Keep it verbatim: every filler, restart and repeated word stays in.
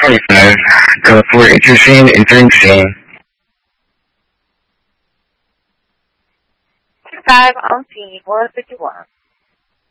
twenty-five. Go for enter scene, entering scene. Five on scene, four fifty-one.